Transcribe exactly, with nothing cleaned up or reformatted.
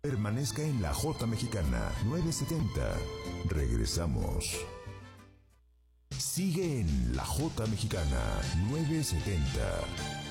Permanezca en la J Mexicana nueve setenta. Regresamos. Sigue en la J Mexicana nueve setenta.